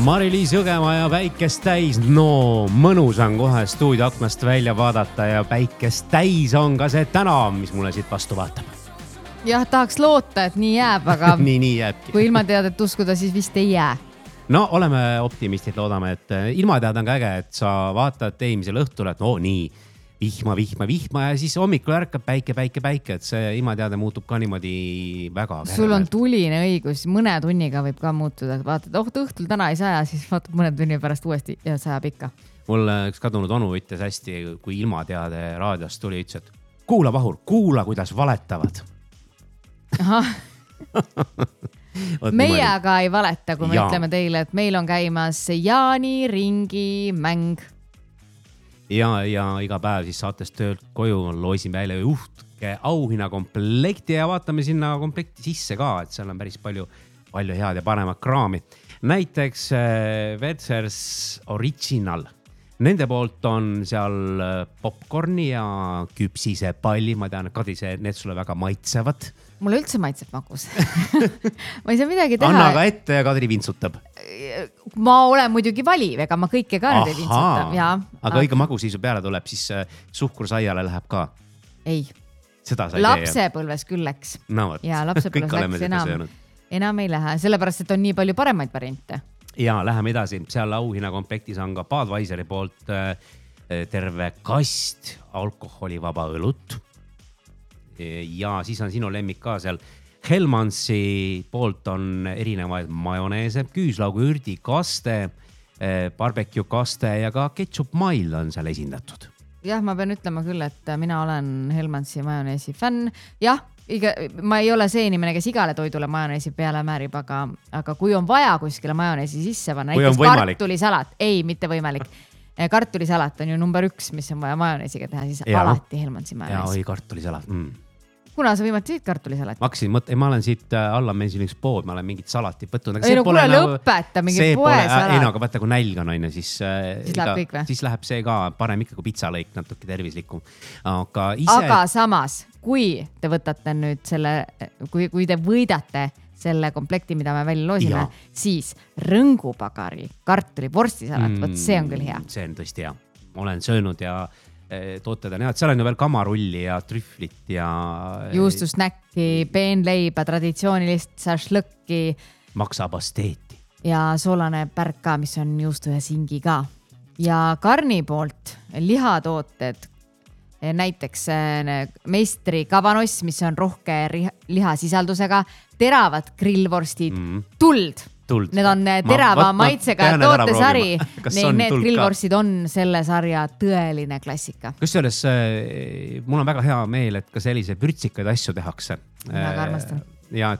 Mari-Liis Jõgema ja päikest täis. No mõnus on kohe stuudio aknast välja vaadata ja päikest täis on ka see täna, mis mulle siit vastu vaatab. Jah, tahaks loota, et nii jääb, aga nii jääbki. Kui ilmateadet uskuda, siis vist ei jää. No oleme optimistid, loodame, et ilmatead on ka äge, et sa vaatad eelmisel õhtul, et nii vihma ja siis hommikul ärkab päike, et see ilmateade muutub ka niimoodi väga kähemalt. Sul on tuline õigus, mõne tunniga võib ka muutuda. Vaatad, õhtul täna ei saja, siis vaatad mõne tunni pärast uuesti ja sajab ikka. Mul üks kadunud onu ütles hästi, kui ilmateade raadiost tuli, ütles, et kuula, Vahur, kuula, kuidas valetavad. Meie aga ei valeta, kui me ütleme teile, et meil on käimas Jaani ringi mäng. Ja iga päev siis saatest töölt koju loosin välja juhtke auhinna komplekti ja vaatame sinna komplekti sisse ka, et seal on päris palju head ja paremat kraami. Näiteks Wertzers Original. Nende poolt on seal popcorni ja küpsise palli. Ma tean, Kadri, need sulle väga maitsevad. Mulle üldse maitseb magus. Ma ei saa midagi teha. Anna ka ette ja Kadri vintsutab. Ma olen muidugi valiv, ega ma kõike ka ei vintsutab. Aga õige magusiisu peale tuleb, siis suhkursaiale läheb ka. Ei. Seda sa ei lapsepõlves küll läks. No, ja lapsepõlves läks enam ei lähe, sellepärast, et on nii palju paremaid variante. Ja läheme edasi. Seal auhinna komplektis on ka Budweiseri poolt terve kast alkoholivaba õlut. Ja siis on sinu lemmik ka seal. Hellmannsi poolt on erinevaid majoneese, küüslaugu ürdi kaste, barbecue kaste ja ka ketchup mail on seal esindatud. Jah, ma pean ütlema küll, et mina olen Hellmannsi majoneesi fänn. Jah, ma ei ole see inimene, kes igale toidule majoneesi peale määrib, aga kui on vaja kuskile majoneesi sisse panna, näiteks kartulisalat, ei, mitte võimalik. Kartulisalat on ju number 1, mis on vaja majoneesiga teha, siis alati Hellmannsi majonees. Ja oi, kartulisalat. Kuna sa viimati siit kartulisalat? Ma olen siit alla meil siin üks pood, ma olen mingit salatit võtnud. Ei no kuule lõpeta, mingit poesalat. Ei no, aga vaata, kui nälg on aine, siis läheb kõik või? Siis läheb see ka parem ikka kui pizzalõik, natuke tervislikum. Aga samas, kui te võtate nüüd selle, kui te võidate selle komplekti, mida me välja loosime, siis rõngupagari, kartuli, vorstisalat, võt see on küll hea. See on tõesti hea. Olen söönud ja tooted on head. Seal on ju veel kamarulli ja trühvlit ja juustusnäkki, peenleiba, traditsioonilist šašlõkki. Maksapasteeti. Ja soolane pärk ka, mis on juustu ja singi ka. Ja karni poolt lihatooted, näiteks meistri kavanoss, mis on rohke lihasisaldusega, teravad grillvorstid, tuld. Need on terava maitsega tootesari. Need grillvorstid on selle sarja tõeline klassika. Kusjuures mul on väga hea meel, et ka sellise vürtsikaid asju tehakse. Väga armastan. Ja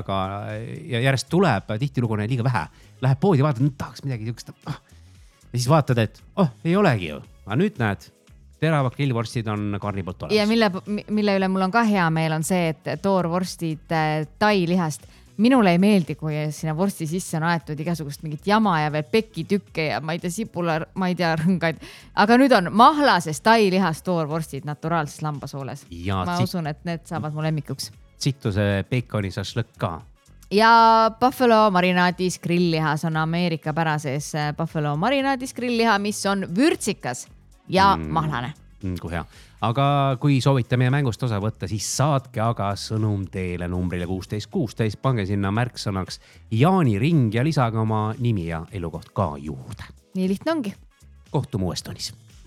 järjest tuleb, tihtilugu on liiga vähe. Läheb poodi, vaatad, tahaks midagi siukest. Ja siis vaatad, et ei olegi ju. Aga nüüd näed, teravad grillvorstid on karni poolt olemas. Ja mille üle mul on ka hea meel on see, et toorvorstid tai lihast. Minule ei meeldi, kui sinna vorsti sisse on aetud igasugust mingit jama ja veel pekitükke ja ma ei tea sipula, ma ei tea rõngaid. Aga nüüd on mahlasest tai lihast toorvorstid naturaalses lambasooles. Ma usun, et need saavad mu lemmikuks. Tsituse peekoni šašlõkk ka. Ja buffalo marinaadis grilllihas on Ameerika pärases buffalo marinaadis grillliha, mis on vürtsikas ja mahlane. Kui hea. Aga kui soovite meie mängust osa võtta, siis saatke aga sõnum teele numbrile 1616. Pange sinna märksõnaks Jaani ring ja lisaga oma nimi ja elukoht ka juurde. Nii lihtne ongi. Kohtume uues tunnis.